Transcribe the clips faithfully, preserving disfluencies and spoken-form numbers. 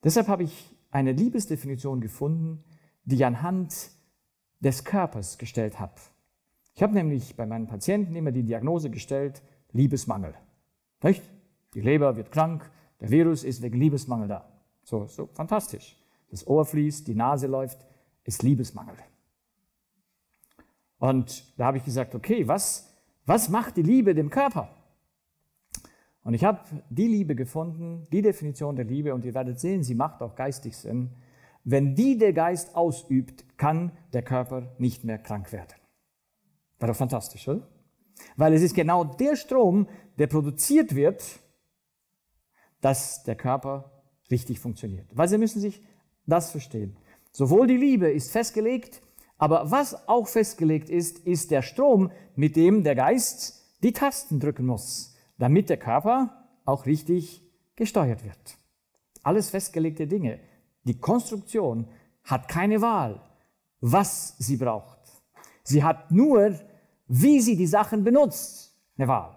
Deshalb habe ich eine Liebesdefinition gefunden, die ich anhand des Körpers gestellt habe. Ich habe nämlich bei meinen Patienten immer die Diagnose gestellt, Liebesmangel. Nicht? Die Leber wird krank, der Virus ist wegen Liebesmangel da. So, so fantastisch. Das Ohr fließt, die Nase läuft, ist Liebesmangel. Und da habe ich gesagt, okay, was, was macht die Liebe dem Körper? Und ich habe die Liebe gefunden, die Definition der Liebe, und ihr werdet sehen, sie macht auch geistig Sinn. Wenn die der Geist ausübt, kann der Körper nicht mehr krank werden. War doch fantastisch, oder? Weil es ist genau der Strom, der produziert wird, dass der Körper richtig funktioniert. Weil Sie müssen sich das verstehen. Sowohl die Liebe ist festgelegt, aber was auch festgelegt ist, ist der Strom, mit dem der Geist die Tasten drücken muss, damit der Körper auch richtig gesteuert wird. Alles festgelegte Dinge. Die Konstruktion hat keine Wahl, was sie braucht. Sie hat nur, wie sie die Sachen benutzt, eine Wahl.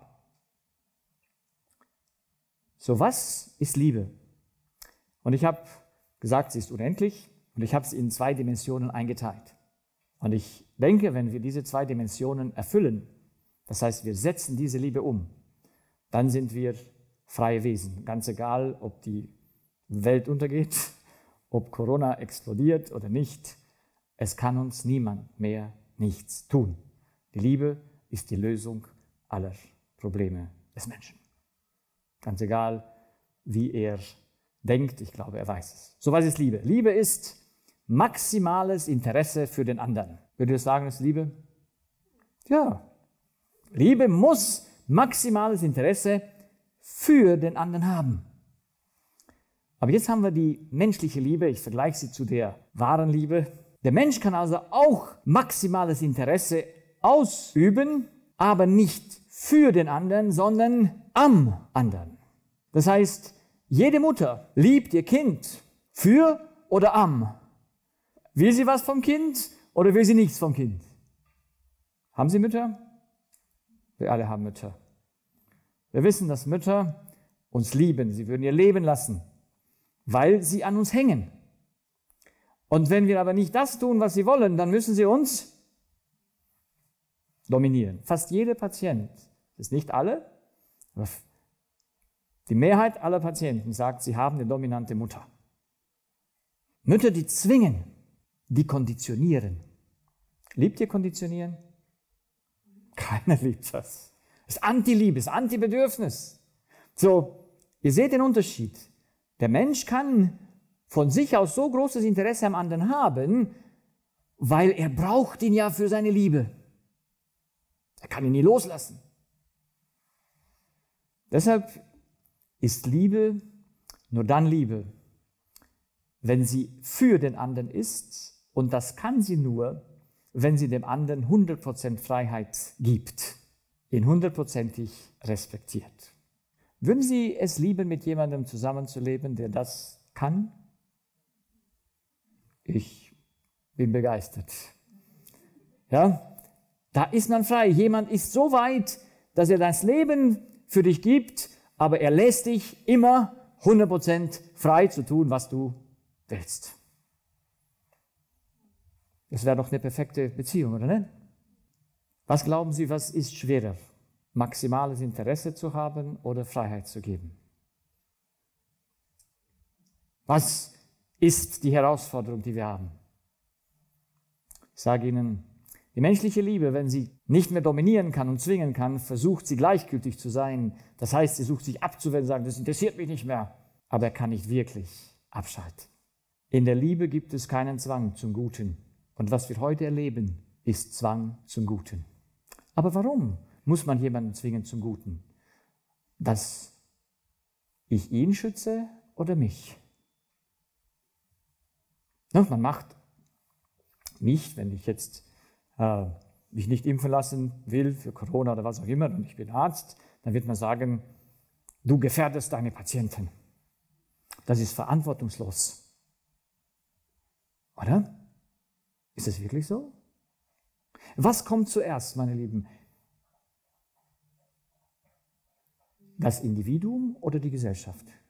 So, was ist Liebe? Und ich habe gesagt, sie ist unendlich, und ich habe sie in zwei Dimensionen eingeteilt. Und ich denke, wenn wir diese zwei Dimensionen erfüllen, das heißt, wir setzen diese Liebe um, dann sind wir freie Wesen. Ganz egal, ob die Welt untergeht, ob Corona explodiert oder nicht, es kann uns niemand mehr nichts tun. Die Liebe ist die Lösung aller Probleme des Menschen. Ganz egal, wie er denkt, ich glaube, er weiß es. So, was ist Liebe? Liebe ist maximales Interesse für den anderen. Würdet ihr sagen, das ist Liebe? Ja. Liebe muss maximales Interesse für den anderen haben. Aber jetzt haben wir die menschliche Liebe, ich vergleiche sie zu der wahren Liebe. Der Mensch kann also auch maximales Interesse ausüben, aber nicht für den anderen, sondern am anderen. Das heißt, jede Mutter liebt ihr Kind für oder am. Will sie was vom Kind oder will sie nichts vom Kind? Haben Sie Mütter? Wir alle haben Mütter. Wir wissen, dass Mütter uns lieben. Sie würden ihr Leben lassen, weil sie an uns hängen. Und wenn wir aber nicht das tun, was sie wollen, dann müssen sie uns dominieren. Fast jeder Patient, das ist nicht alle, aber die Mehrheit aller Patienten sagt, sie haben eine dominante Mutter. Mütter, die zwingen, die konditionieren. Liebt ihr Konditionieren? Keiner liebt das. Das ist Anti-Liebe, das ist Anti-Bedürfnis. So, ihr seht den Unterschied. Der Mensch kann von sich aus so großes Interesse am anderen haben, weil er braucht ihn ja für seine Liebe. Er kann ihn nie loslassen. Deshalb ist Liebe nur dann Liebe, wenn sie für den anderen ist, und das kann sie nur, wenn sie dem anderen hundert Prozent Freiheit gibt, ihn hundertprozentig respektiert. Würden Sie es lieben, mit jemandem zusammenzuleben, der das kann? Ich bin begeistert. Ja, da ist man frei. Jemand ist so weit, dass er das Leben für dich gibt, aber er lässt dich immer hundert Prozent frei zu tun, was du willst. Das wäre doch eine perfekte Beziehung, oder nicht? Was glauben Sie, was ist schwerer? Maximales Interesse zu haben oder Freiheit zu geben? Was ist die Herausforderung, die wir haben? Ich sage Ihnen, die menschliche Liebe, wenn sie nicht mehr dominieren kann und zwingen kann, versucht sie gleichgültig zu sein. Das heißt, sie sucht sich abzuwenden, sagen, das interessiert mich nicht mehr. Aber er kann nicht wirklich abschalten. In der Liebe gibt es keinen Zwang zum Guten. Und was wir heute erleben, ist Zwang zum Guten. Aber warum muss man jemanden zwingen zum Guten? Dass ich ihn schütze oder mich? Ja, man macht mich, wenn ich jetzt äh, mich nicht impfen lassen will für Corona oder was auch immer und ich bin Arzt, dann wird man sagen, du gefährdest deine Patienten. Das ist verantwortungslos. Oder? Ist es wirklich so? Was kommt zuerst, meine Lieben? Das Individuum oder die Gesellschaft?